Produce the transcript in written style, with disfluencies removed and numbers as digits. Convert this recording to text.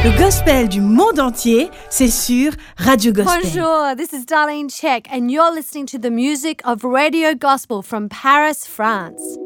Le gospel du monde entier, c'est sur Radio Gospel. Bonjour, this is Darlene Check, and you're listening to the music of Radio Gospel from Paris, France.